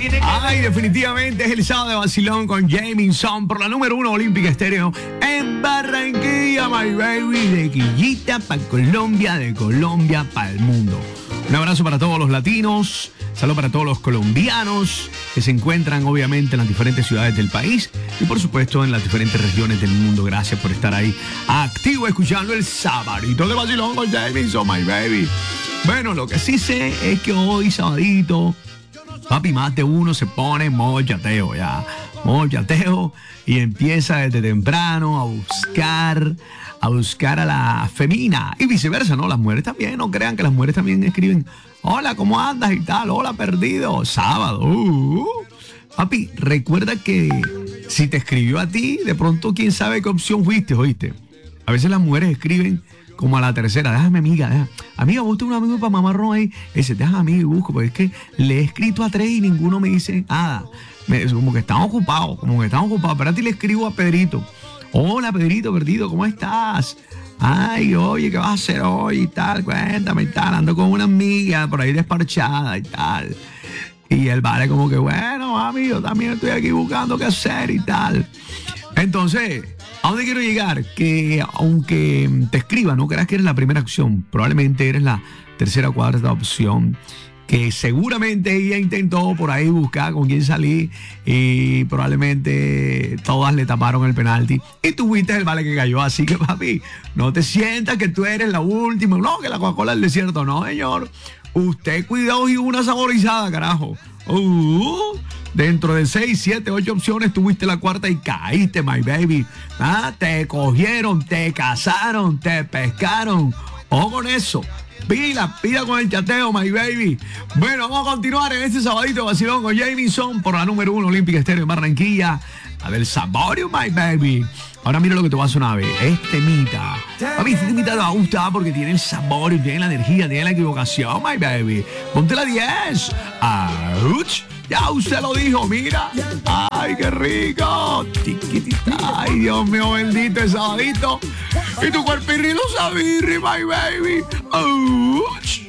Ay, definitivamente es el sábado de vacilón con Jamison por la número 1 Olímpica Estéreo en Barranquilla, my baby. De Quillita para Colombia, de Colombia para el mundo. Un abrazo para todos los latinos, saludo para todos los colombianos que se encuentran obviamente en las diferentes ciudades del país y por supuesto en las diferentes regiones del mundo. Gracias por estar ahí activo escuchando el sabadito de vacilón con Jamison, my baby. Bueno, lo que sí sé es que hoy sabadito, papi, más de uno se pone modo yateo ya. Modo yateo y empieza desde temprano a buscar a la femina y viceversa, ¿no? Las mujeres también, no crean que las mujeres también escriben, hola, ¿cómo andas? Y tal, hola, perdido, sábado. Papi, recuerda que si te escribió a ti, de pronto quién sabe qué opción fuiste, ¿oíste? A veces las mujeres escriben como a la tercera, déjame amiga, amiga, vos tenés un amigo para mamarrón ahí, ese, déjame amigo y busco, porque es que le he escrito a 3 y ninguno me dice nada, como que están ocupados, pero a ti le escribo a Pedrito, hola Pedrito, perdido, ¿cómo estás? Ay, oye, ¿qué vas a hacer hoy y tal? Cuéntame y tal, ando con una amiga por ahí desparchada y tal, y él vale como que, bueno, mami, yo también estoy aquí buscando qué hacer y tal. Entonces, ¿a dónde quiero llegar? Que aunque te escriba, no creas que eres la primera opción. Probablemente eres la tercera o cuarta opción. Que seguramente ella intentó por ahí buscar con quién salir. Y probablemente todas le taparon el penalti. Y tú fuiste el vale que cayó. Así que, papi, no te sientas que tú eres la última. No, que la Coca-Cola del desierto. No, señor. Usted cuidado y una saborizada, carajo. Dentro de 6, 7, 8 opciones tuviste la cuarta y caíste, my baby. Te cogieron, te cazaron, te pescaron. Ojo con eso. Pila con el chateo, my baby. Bueno, vamos a continuar en este sabadito de vacilón con Jamison por la número 1 Olímpica Estéreo en Barranquilla. A ver, Saborio, my baby. Ahora mira lo que te va a sonar, ¿ves? Este temita. Papi, este temita te va a gustar porque tiene el sabor, tiene la energía, tiene la equivocación, my baby. Ponte la 10. ¡Auch! Ya usted lo dijo, mira. ¡Ay, qué rico! Chiquitita. ¡Ay, Dios mío, bendito el sabadito! Y tu cuerpirri lo sabirri, my baby. ¡Auch!